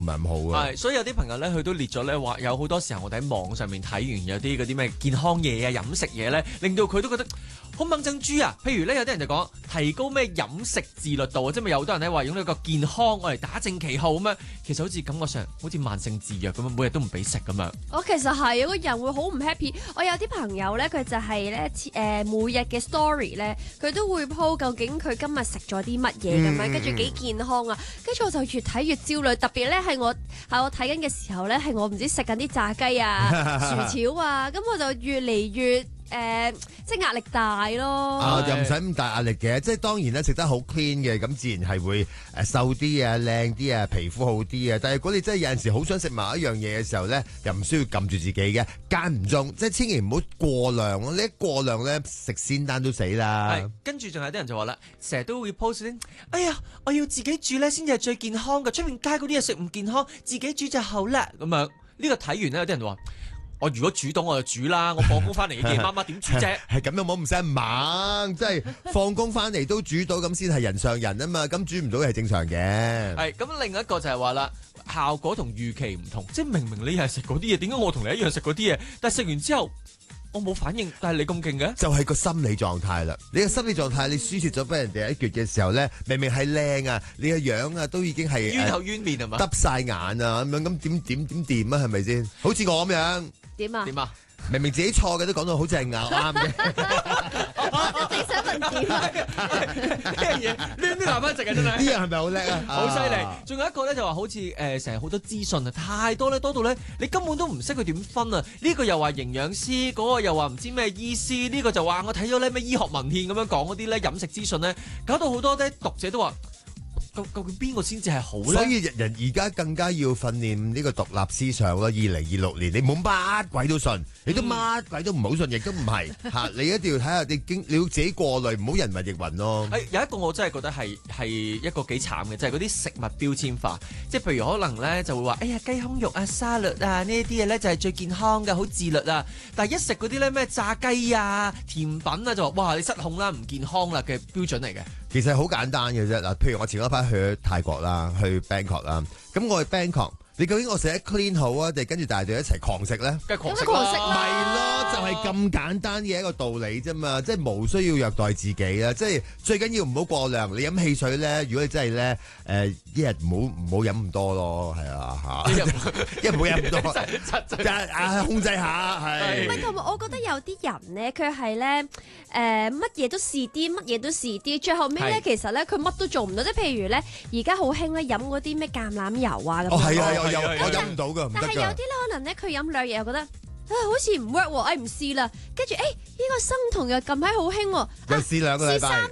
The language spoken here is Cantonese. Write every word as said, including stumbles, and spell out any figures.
唔係咁好啊。 係，所以有啲朋友咧，佢都列咗咧話，有好多時候我哋喺網上面睇完有啲嗰啲咩健康嘢啊、飲食嘢咧，令到佢都覺得好猛憎豬啊！譬如咧，有啲人就講提高咩飲食自律度啊，即係咪有好多人咧話用呢個健康我嚟打正旗號咁樣，其實好似感覺上好似慢性自虐咁樣，每日都唔俾食咁樣。 我其實係個人會好唔 happy。我有啲朋友咧，佢就係咧誒每日嘅 story 咧，佢都會 po 究竟佢今日食咗啲乜嘢咁樣，跟住幾健康啊。跟住我就越睇越焦慮，特別咧係我係我睇緊嘅時候咧，係我唔知食緊啲炸雞啊、薯條啊，咁我就越嚟越。誒、呃，即係壓力大咯。 啊，又唔使咁大壓力嘅，即係當然咧，食得好 clean 嘅，咁自然係會誒瘦啲啊、靚啲啊、皮膚好啲啊。但係如果你真係有陣時好想食某一樣嘢嘅時候咧，又唔需要撳住自己嘅，間唔中，即係千祈唔好過量咯。你一過量咧，食仙丹都死啦。 係，跟住仲有啲人就話啦，成日都會 post 啲，哎呀，我要自己煮咧先至係最健康嘅，出面街嗰啲嘢食唔健康，自己煮就好啦。咁樣呢個睇完咧，有啲人就話。我如果煮到我就煮啦，我放工翻嚟嘅夜媽媽點煮啫？ 係咁又冇唔使猛，即係放工翻嚟都煮到咁先係人上人啊嘛，咁煮唔到係正常嘅。 係咁，另一個就係話啦，效果同預期唔同，即係明明你係食嗰啲嘢，點解我同你一樣食嗰啲嘢，但係食完之後我冇反應，但係你咁勁嘅？就係個心理狀態啦。你個心理狀態，你輸蝕咗俾人哋一橛嘅時候咧，明明係靚啊，你個樣啊都已經係冤口冤面係嘛？ 耷晒眼啊咁樣，咁點點點掂啊？係咪先？好似我咁樣。 點啊？ 點啊？ 明明自己錯嘅都講到好似係啱嘅。 我正想問點啊？ 呢樣嘢亂亂話翻直啊！真係呢樣係咪好叻啊？ 好犀利！仲有一個咧就話好似誒成日好多資訊啊，太多咧多到咧你根本都唔識佢點分啊！呢個又話營養師，嗰個又話唔知咩醫師，呢個就話我睇咗咧咩醫學文獻咁樣講嗰啲咧飲食資訊咧，搞到好多啲讀者都話。究究竟邊個先至係好咧？ 所以人而家更加要訓練呢個獨立思想咯。二零二六年，你冇乜鬼都信，你都乜鬼都唔好信，亦都唔係嚇。你一定要睇下你經，你要自己過濾，唔好人云亦云咯。 係有一個我真係覺得係係一個幾慘嘅，就係嗰啲食物標籤化，即係譬如可能咧就會話，哎呀雞胸肉啊、沙律啊呢啲嘢咧就係最健康嘅，好自律啊。但係一食嗰啲咧咩炸雞啊、甜品啊，就話哇你失控啦，唔健康啦嘅標準嚟嘅。 其實好簡單嘅啫嗱，譬如我前嗰排去泰國啦，去 Bangkok 啦，咁我去 Bangkok，你究竟我食得 clean 好啊，定跟住大隊一齊狂食咧？ 梗係狂食啦， 咪咯，就係咁簡單嘅一個道理啫嘛，即係冇需要虐待自己啦，即係最緊要唔好過量。你飲汽水咧，如果你真係咧，誒一日唔好唔好飲咁多咯，係啊嚇，一日唔好飲咁多，啊控制下係。 唔係同埋，我覺得有啲人咧，佢係咧誒乜嘢都試啲，乜嘢都試啲，最後尾咧其實咧佢乜都做唔到，即係譬如咧而家好興咧飲嗰啲咩橄欖油啊咁。 哦係啊，我有我飲唔到㗎， 但係有啲咧可能咧佢飲兩日又覺得啊好似唔 work 喎，誒唔試啦，跟住誒呢個生酮又近排好興喎， 又試兩個禮拜。